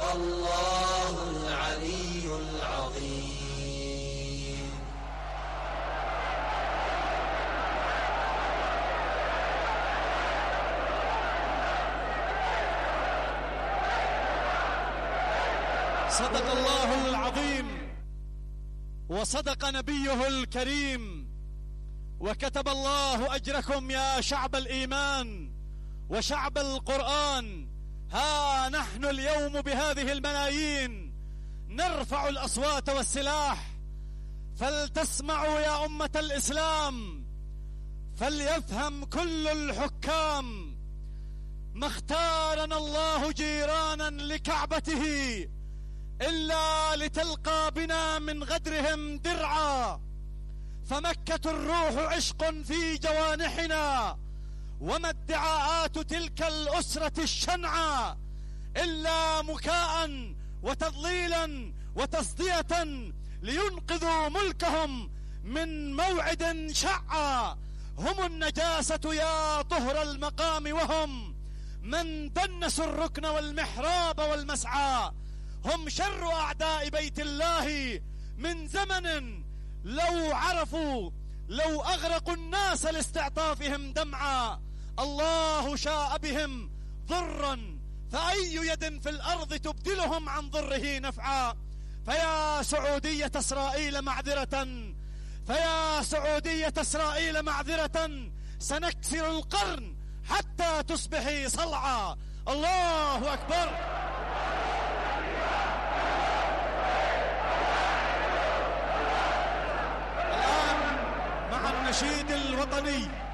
الله العلي العظيم. صدق الله العظيم وصدق نبيه الكريم، وكتب الله أجركم يا شعب الإيمان وشعب القرآن. ها نحن اليوم بهذه الملايين نرفع الأصوات والسلاح، فلتسمعوا يا أمة الإسلام، فليفهم كل الحكام، ما اختارنا الله جيرانا لكعبته إلا لتلقى بنا من غدرهم درعا، فمكة الروح عشق في جوانحنا، وما ادعاءات تلك الأسرة الشنعى إلا مكاء وتضليلا وتصدية لينقذوا ملكهم من موعد شعى. هم النجاسة يا طهر المقام، وهم من دنسوا الركن والمحراب والمسعى. هم شر أعداء بيت الله من زمن، لو عرفوا لو أغرقوا الناس لاستعطافهم دمعا. الله شاء بهم ضرا، فأي يد في الأرض تبدلهم عن ضره نفعا. فيا سعودية إسرائيل معذرة، فيا سعودية إسرائيل معذرة، سنكسر القرن حتى تصبحي صلعا. الله أكبر. الآن مع النشيد الوطني